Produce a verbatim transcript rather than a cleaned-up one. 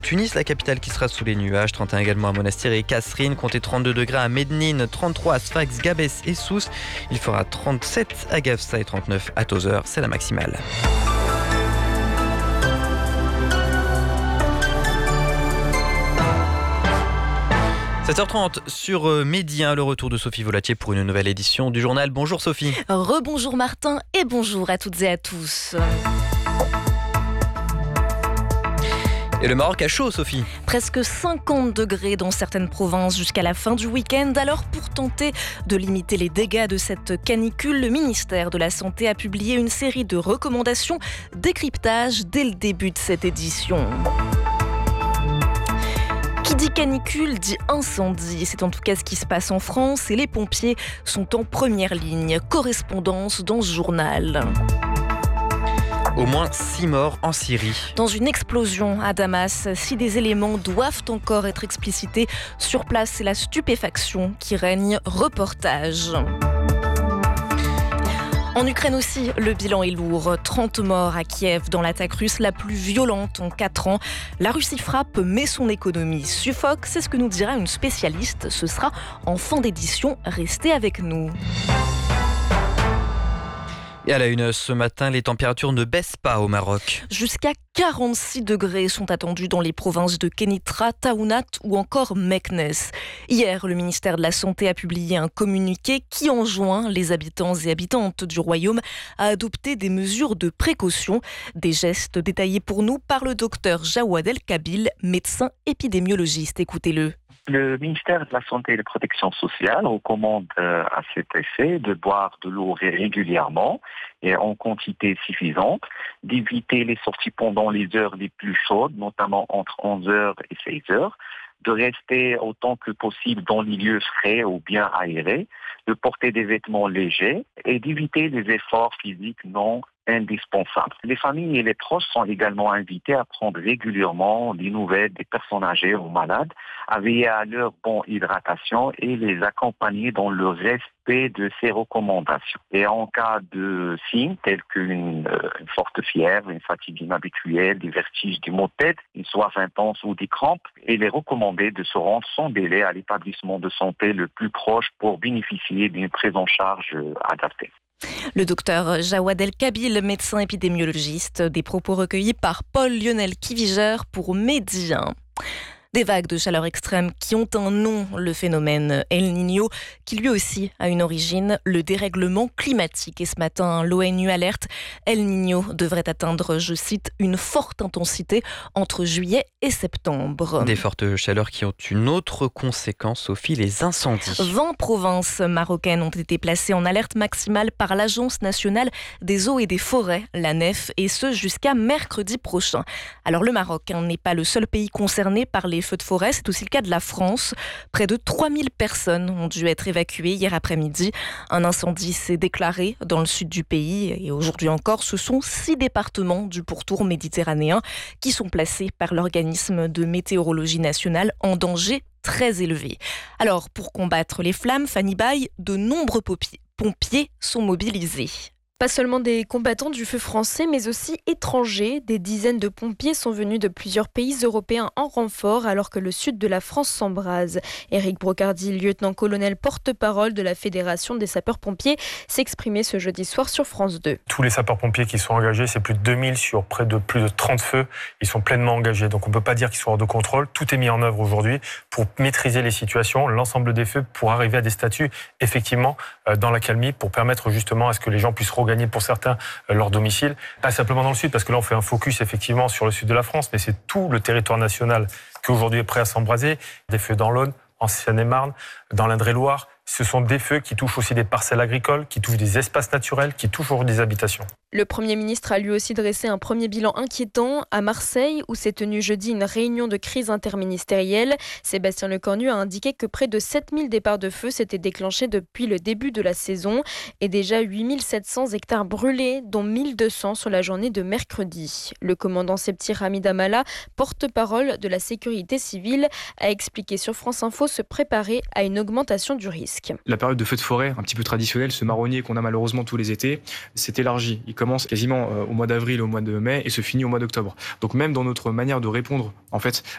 Tunis, la capitale qui sera sous les nuages, trente et un également à Monastir et Kasserine, comptez trente-deux degrés à Médine, trente-trois à Sfax, Gabès et Sousse. Il fera trente-sept à Gafsa et trente-neuf à Tozeur, c'est la maximale. sept heures trente sur Média, le retour de Sophie Volatier pour une nouvelle édition du journal. Bonjour Sophie. Rebonjour Martin et bonjour à toutes et à tous. Et le Maroc a chaud, Sophie. Presque cinquante degrés dans certaines provinces jusqu'à la fin du week-end. Alors, pour tenter de limiter les dégâts de cette canicule, le ministère de la Santé a publié une série de recommandations décryptage dès le début de cette édition. Qui dit canicule dit incendie. C'est en tout cas ce qui se passe en France et les pompiers sont en première ligne. Correspondance dans ce journal. Au moins six morts en Syrie. Dans une explosion à Damas, si des éléments doivent encore être explicités, sur place, c'est la stupéfaction qui règne. Reportage. En Ukraine aussi, le bilan est lourd. trente morts à Kiev dans l'attaque russe la plus violente en quatre ans. La Russie frappe, mais son économie suffoque. C'est ce que nous dira une spécialiste. Ce sera en fin d'édition. Restez avec nous. Et à la une, ce matin, les températures ne baissent pas au Maroc. Jusqu'à quarante-six degrés sont attendus dans les provinces de Kenitra, Taounat ou encore Meknes. Hier, le ministère de la Santé a publié un communiqué qui enjoint les habitants et habitantes du royaume à adopter des mesures de précaution. Des gestes détaillés pour nous par le docteur Jawad El-Kabil, médecin épidémiologiste. Écoutez-le. Le ministère de la Santé et de la Protection sociale recommande euh, à cet effet de boire de l'eau régulièrement et en quantité suffisante, d'éviter les sorties pendant les heures les plus chaudes, notamment entre onze heures et seize heures, de rester autant que possible dans les lieux frais ou bien aérés, de porter des vêtements légers et d'éviter les efforts physiques non indispensables. Les familles et les proches sont également invités à prendre régulièrement des nouvelles des personnes âgées ou malades, à veiller à leur bonne hydratation et les accompagner dans le respect de ces recommandations. Et en cas de signes tels qu'une euh, une forte fièvre, une fatigue inhabituelle, des vertiges, des maux de tête, une soif intense ou des crampes, il est recommandé de se rendre sans délai à l'établissement de santé le plus proche pour bénéficier d'une prise en charge adaptée. Le docteur Jawad El-Kabil, médecin épidémiologiste, des propos recueillis par Paul-Lionel Kiviger pour Média. Des vagues de chaleur extrême qui ont un nom, le phénomène El Niño, qui lui aussi a une origine, le dérèglement climatique. Et ce matin, l'ONU alerte, El Niño devrait atteindre, je cite, une forte intensité entre juillet et septembre. Des fortes chaleurs qui ont une autre conséquence, Sophie, les incendies. vingt provinces marocaines ont été placées en alerte maximale par l'Agence nationale des eaux et des forêts, l'A N E F, et ce jusqu'à mercredi prochain. Alors le Maroc hein, n'est pas le seul pays concerné par les feux de forêt, c'est aussi le cas de la France. Près de trois mille personnes ont dû être évacuées hier après-midi. Un incendie s'est déclaré dans le sud du pays et aujourd'hui encore, ce sont six départements du pourtour méditerranéen qui sont placés par l'organisme de météorologie nationale en danger très élevé. Alors, pour combattre les flammes, Fanny Baye, de nombreux pompiers sont mobilisés. Pas seulement des combattants du feu français, mais aussi étrangers. Des dizaines de pompiers sont venus de plusieurs pays européens en renfort, alors que le sud de la France s'embrase. Éric Brocardi, lieutenant-colonel porte-parole de la Fédération des sapeurs-pompiers, s'exprimait ce jeudi soir sur France deux. Tous les sapeurs-pompiers qui sont engagés, c'est plus de deux mille sur près de plus de trente feux. Ils sont pleinement engagés, donc on ne peut pas dire qu'ils sont hors de contrôle. Tout est mis en œuvre aujourd'hui pour maîtriser les situations, l'ensemble des feux, pour arriver à des statuts, effectivement, dans l'accalmie, pour permettre justement à ce que les gens puissent regagner pour certains leur domicile. Pas simplement dans le sud, parce que là on fait un focus effectivement sur le sud de la France, mais c'est tout le territoire national qui aujourd'hui est prêt à s'embraser. Des feux dans l'Aune, en Seine-et-Marne, dans l'Indre-et-Loire. Ce sont des feux qui touchent aussi des parcelles agricoles, qui touchent des espaces naturels, qui touchent des habitations. Le Premier ministre a lui aussi dressé un premier bilan inquiétant à Marseille, où s'est tenue jeudi une réunion de crise interministérielle. Sébastien Lecornu a indiqué que près de sept mille départs de feu s'étaient déclenchés depuis le début de la saison et déjà huit mille sept cents hectares brûlés, dont mille deux cents sur la journée de mercredi. Le commandant Septir Hamid Amala, porte-parole de la sécurité civile, a expliqué sur France Info se préparer à une augmentation du risque. La période de feu de forêt, un petit peu traditionnelle, ce marronnier qu'on a malheureusement tous les étés, s'est élargi. Il commence quasiment au mois d'avril, au mois de mai et se finit au mois d'octobre. Donc même dans notre manière de répondre en fait